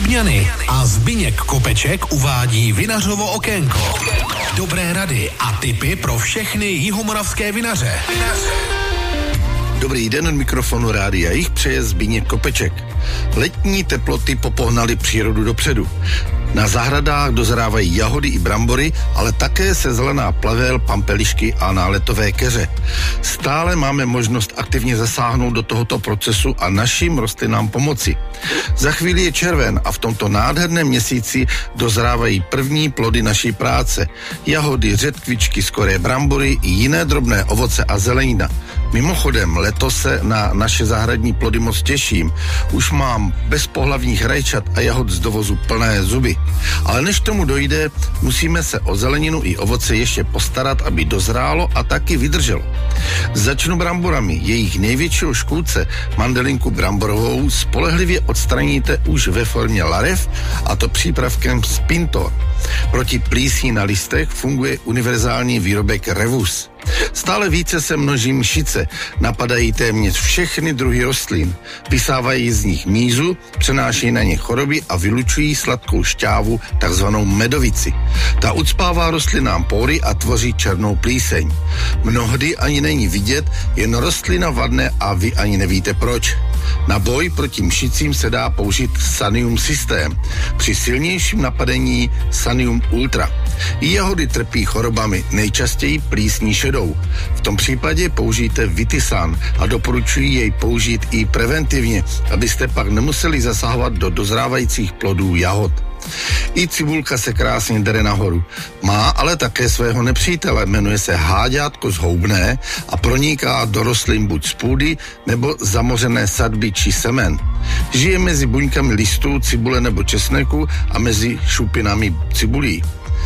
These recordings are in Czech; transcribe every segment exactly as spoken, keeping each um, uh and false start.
Dubňany a Zbyněk Kopeček uvádí Vinařovo okénko. Dobré rady a tipy pro všechny jihomoravské vinaře. Dobrý den, od mikrofonu Rádia Jich přeje Zbyněk Kopeček. Letní teploty popohnaly přírodu dopředu. Na zahradách dozrávají jahody i brambory, ale také se zelená plavél, pampelišky a náletové keře. Stále máme možnost aktivně zasáhnout do tohoto procesu a našim rostlinám pomoci. Za chvíli je červen a v tomto nádherném měsíci dozrávají první plody naší práce. Jahody, řetkvičky, skoré brambory i jiné drobné ovoce a zelenina. Mimochodem, letos se na naše zahradní plody moc těším. Už mám bezpohlavních rajčat a jahod z dovozu plné zuby. Ale než tomu dojde, musíme se o zeleninu i ovoce ještě postarat, aby dozrálo a taky vydrželo. Začnu bramborami. Jejich největšího škůdce, mandelinku bramborovou, spolehlivě odstraníte už ve formě larev, a to přípravkem Spintor. Proti plísni na listech funguje univerzální výrobek Revus. Stále více se množí mšice, napadají téměř všechny druhy rostlin, vysávají z nich mízu, přenášejí na ně choroby a vylučují sladkou šťávu, takzvanou medovici. Ta ucpává rostlinám pory a tvoří černou plíseň. Mnohdy ani není vidět, jen rostlina vadne a vy ani nevíte proč. Na boj proti mšicím se dá použít Sanium systém. Při silnějším napadení Sanium Ultra. Jahody trpí chorobami, nejčastěji plísní šedou. V tom případě použijte Vitisan a doporučuji jej použít i preventivně, abyste pak nemuseli zasahovat do dozrávajících plodů jahod. I cibulka se krásně dere nahoru. Má ale také svého nepřítele, jmenuje se háďátko zhoubné a proniká do rostlin buď z půdy nebo zamořené sadby či semen. Žije mezi buňkami listů, cibule nebo česneku a mezi šupinami cibulí.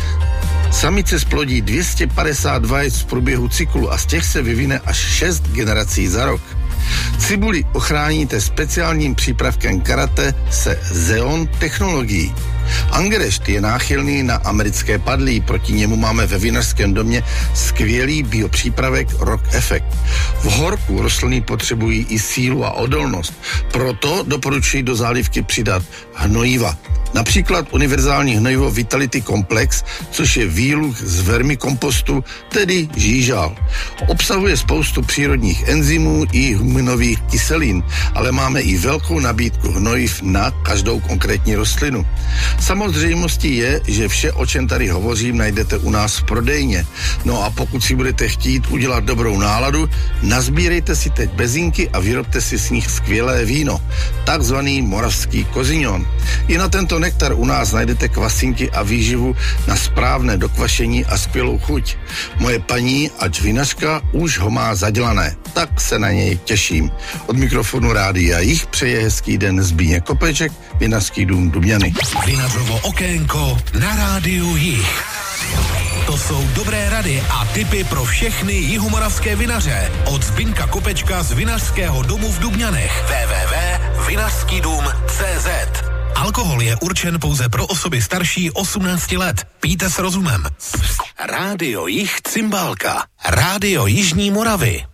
Samice splodí dvě stě padesát vajec v průběhu cyklu a z těch se vyvine až šest generací za rok. Cibuli ochráníte speciálním přípravkem karate se Zeon technologií. Angerešt je náchylný na americké padlí, proti němu máme ve vinařském domě skvělý biopřípravek Rock Effect. V horku rostliny potřebují i sílu a odolnost, proto doporučuji do zálivky přidat hnojiva. Například univerzální hnojivo Vitality Complex, což je výluh z vermikompostu, tedy žížal. Obsahuje spoustu přírodních enzymů i huminových kyselin, ale máme i velkou nabídku hnojiv na každou konkrétní rostlinu. Samozřejmostí je, že vše, o čem tady hovořím, najdete u nás v prodejně. No a pokud si budete chtít udělat dobrou náladu, nazbírejte si teď bezinky a vyrobte si s nich skvělé víno, takzvaný moravský kozignon. I na tento nektar u nás najdete kvasinky a výživu na správné dokvašení a skvělou chuť. Moje paní, ač vinařka, už ho má zadělané, tak se na něj těším. Od mikrofonu Rádia Jich přeje hezký den Zbyněk Kopeček, Vinařský dům Dubňany. Vinařovo okénko na Rádiu Jich. To jsou dobré rady a tipy pro všechny jihomoravské vinaře od Zbyňka Kopečka z Vinařského domu v Dubňanech. w w w tečka vinařský dům tečka cé zet. Alkohol je určen pouze pro osoby starší osmnácti let. Pijte s rozumem. Rádio Jich Cymbálka. Rádio Jižní Moravy.